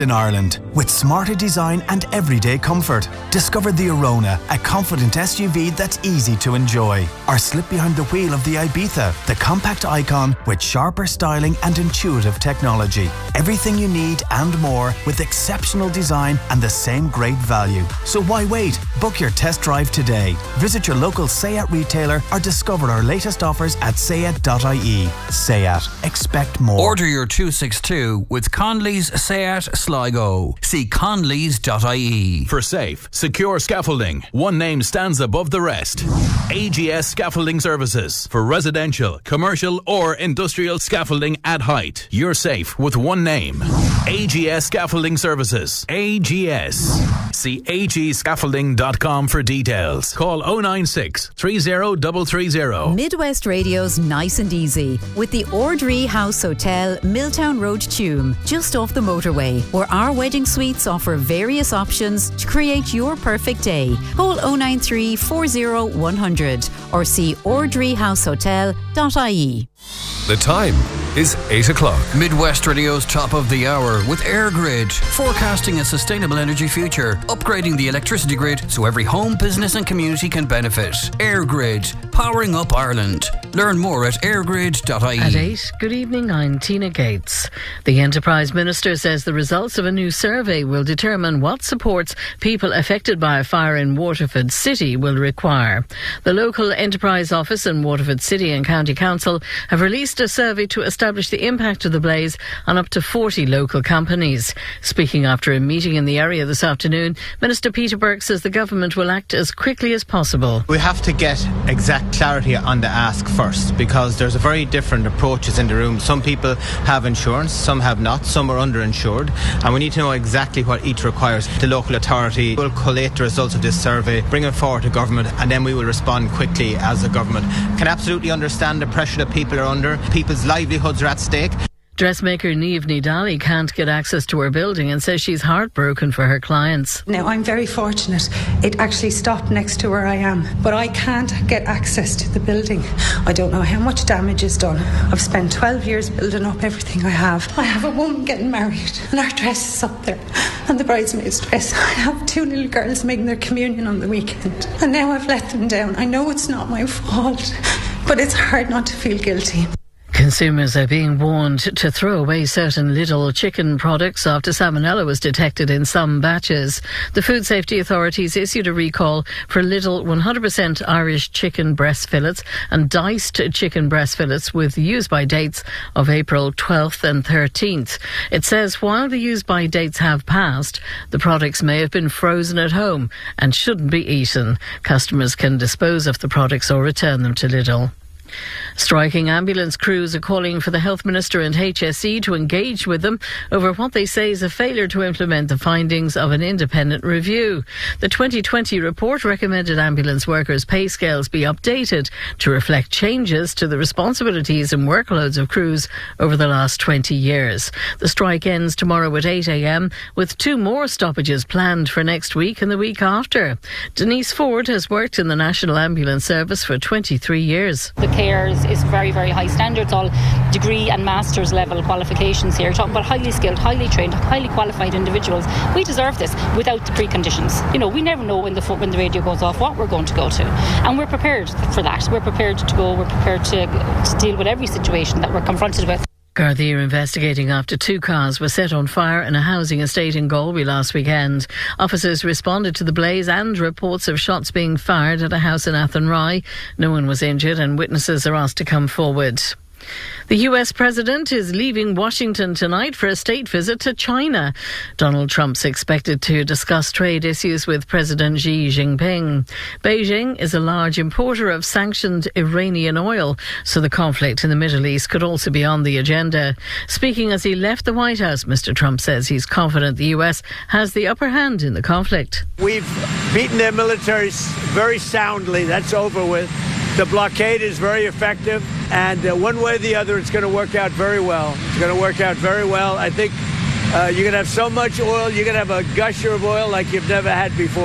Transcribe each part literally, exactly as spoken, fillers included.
in Ireland with smarter design and everyday comfort. Discover the Arona, a confident S U V that's easy to enjoy. Or slip behind the wheel of the Ibiza, the compact icon with sharper styling and intuitive technology. Everything you need and more with exceptional design and the same great value. So why wait? Book your test drive today. Visit your local SEAT retailer or discover our latest offers at seat dot I E. SEAT. Expect more. Order your two sixty-two with Conley's SEAT Sligo. See conleys dot I E. For safe, secure scaffolding, one name stands above the rest. A G S Scaffolding Services. For residential, commercial or industrial scaffolding at height. You're safe with one name. A G S Scaffolding Services. A G S. See a g scaffolding dot com for details. Call oh nine six, three oh three three oh. Midwest Radio's Nice and Easy with the Ordree House Hotel, Milltown Road, Tuam, just off the motorway, where our wedding suites offer various options to create your perfect day. Call oh nine three, four oh one hundred or see ordree house hotel dot I E. The time is eight o'clock. Midwest Radio's top of the hour with EirGrid, forecasting a sustainable energy future, upgrading the electricity grid so every home, business and community can benefit. EirGrid, powering up Ireland. Learn more at air grid dot I E. At eight, good evening, I'm Tina Gates. The Enterprise Minister says the results of a new survey will determine what supports people affected by a fire in Waterford City will require. The local Enterprise Office in Waterford City and County Council have released a survey to establish the impact of the blaze on up to forty local companies. Speaking after a meeting in the area this afternoon, Minister Peter Burke says the government will act as quickly as possible. We have to get exact clarity on the ask first, because there's a very different approaches in the room. Some people have insurance, some have not, some are underinsured, and we need to know exactly what each requires. The local authority will collate the results of this survey, bring it forward to government, and then we will respond quickly as a government. Can absolutely understand the pressure that people are under. People's livelihoods are at stake. Dressmaker Niamh Nidali can't get access to her building and says she's heartbroken for her clients. Now, I'm very fortunate. It actually stopped next to where I am, but I can't get access to the building. I don't know how much damage is done. I've spent twelve years building up everything I have. I have a woman getting married and her dress is up there, and the bridesmaid's dress. I have two little girls making their communion on the weekend, and now I've let them down. I know it's not my fault, but it's hard not to feel guilty. Consumers are being warned to throw away certain Lidl chicken products after salmonella was detected in some batches. The Food Safety Authorities issued a recall for Lidl one hundred percent Irish chicken breast fillets and diced chicken breast fillets with use-by dates of April twelfth and thirteenth. It says while the use-by dates have passed, the products may have been frozen at home and shouldn't be eaten. Customers can dispose of the products or return them to Lidl. Striking ambulance crews are calling for the Health Minister and H S E to engage with them over what they say is a failure to implement the findings of an independent review. The twenty twenty report recommended ambulance workers' pay scales be updated to reflect changes to the responsibilities and workloads of crews over the last twenty years. The strike ends tomorrow at eight a.m. with two more stoppages planned for next week and the week after. Denise Ford has worked in the National Ambulance Service for twenty-three years. The care is, is very, very high standards, all degree and master's level qualifications here. We're talking about highly skilled, highly trained, highly qualified individuals. We deserve this without the preconditions. You know, we never know when the when the radio goes off what we're going to go to. And we're prepared for that. We're prepared to go, we're prepared to, to deal with every situation that we're confronted with. Gardaí are investigating after two cars were set on fire in a housing estate in Galway last weekend. Officers responded to the blaze and reports of shots being fired at a house in Athenry. No one was injured and witnesses are asked to come forward. The U S President is leaving Washington tonight for a state visit to China. Donald Trump's expected to discuss trade issues with President Xi Jinping. Beijing is a large importer of sanctioned Iranian oil, so the conflict in the Middle East could also be on the agenda. Speaking as he left the White House, Mister Trump says he's confident the U S has the upper hand in the conflict. We've beaten their militaries very soundly. That's over with. The blockade is very effective, and uh, one way or the other, it's going to work out very well. It's going to work out very well. I think uh, you're going to have so much oil, you're going to have a gusher of oil like you've never had before.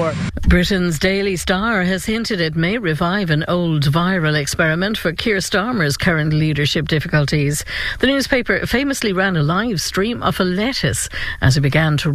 Britain's Daily Star has hinted it may revive an old viral experiment for Keir Starmer's current leadership difficulties. The newspaper famously ran a live stream of a lettuce as it began to